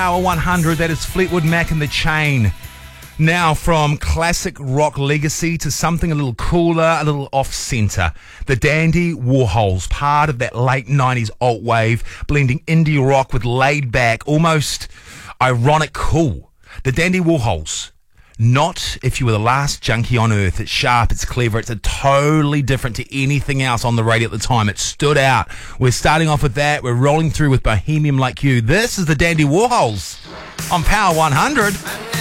Hour 100, that is Fleetwood Mac and the Chain. Now from classic rock legacy to something a little cooler, a little off-centre. The Dandy Warhols, part of that late 90s alt wave, blending indie rock with laid-back, almost ironic cool. The Dandy Warhols. Not if you were the last junkie on earth. It's sharp, it's clever, it's totally different to anything else on the radio at the time. It stood out. We're starting off with that. We're rolling through with Bohemian Like You. This is the Dandy Warhols on Power 100.